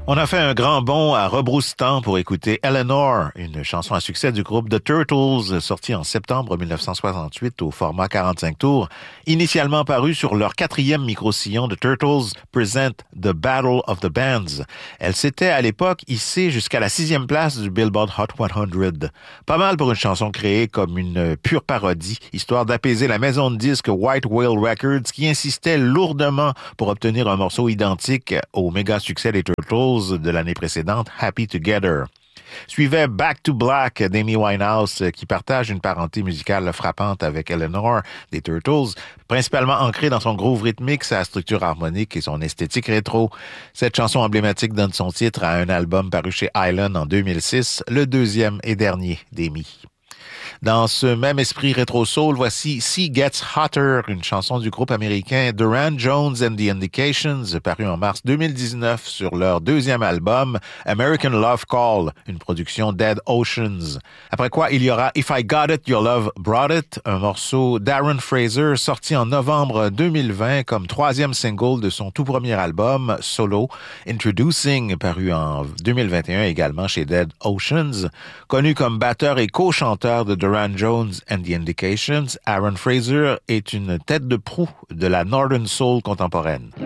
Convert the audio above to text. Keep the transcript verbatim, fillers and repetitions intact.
On a fait un grand bond à rebrousse-temps pour écouter Eleanor, une chanson à succès du groupe The Turtles, sortie en septembre mille neuf cent soixante-huit au format quarante-cinq tours, initialement paru sur leur quatrième micro-sillon The Turtles Present The Battle of the Bands. Elle s'était à l'époque hissée jusqu'à la sixième place du Billboard Hot cent. Pas mal pour une chanson créée comme une pure parodie, histoire d'apaiser la maison de disques White Whale Records qui insistait lourdement pour obtenir un morceau identique au méga succès des Turtles de l'année précédente, Happy Together. Suivait Back to Black d'Amy Winehouse, qui partage une parenté musicale frappante avec Eleanor des Turtles, principalement ancrée dans son groove rythmique, sa structure harmonique et son esthétique rétro. Cette chanson emblématique donne son titre à un album paru chez Island en deux mille six, le deuxième et dernier d'Amy. Dans ce même esprit rétro-soul, voici Sea Gets Hotter, une chanson du groupe américain Duran Jones and the Indications, parue en mars deux mille dix-neuf sur leur deuxième album American Love Call, une production Dead Oceans. Après quoi, il y aura If I Got It, Your Love Brought It, un morceau d'Aaron Fraser sorti en novembre deux mille vingt comme troisième single de son tout premier album, Solo, Introducing, paru en deux mille vingt et un également chez Dead Oceans. Connu comme batteur et co-chanteur de Duran Jones and the Indications, Aaron Fraser est une tête de proue de la Northern Soul contemporaine.